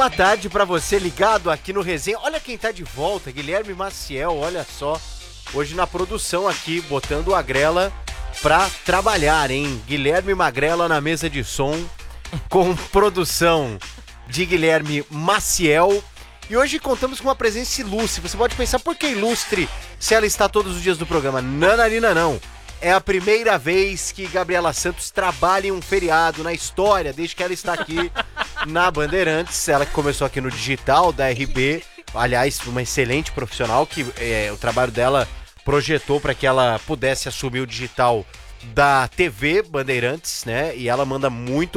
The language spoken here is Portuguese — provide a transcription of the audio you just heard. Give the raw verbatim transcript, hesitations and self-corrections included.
Boa tarde pra você ligado aqui no Resenha. Olha quem tá de volta, Guilherme Maciel, olha só. Hoje na produção aqui, botando a Grela pra trabalhar, hein? Guilherme Magrela na mesa de som, com produção de Guilherme Maciel. E hoje contamos com uma presença ilustre. Você pode pensar, por que ilustre se ela está todos os dias do programa? Nananina, não. É a primeira vez que Gabriela Santos trabalha em um feriado na história, desde que ela está aqui na Bandeirantes. Ela que começou aqui no digital da R B. Aliás, uma excelente profissional que é, o trabalho dela projetou para que ela pudesse assumir o digital da T V Bandeirantes, né? E ela manda muito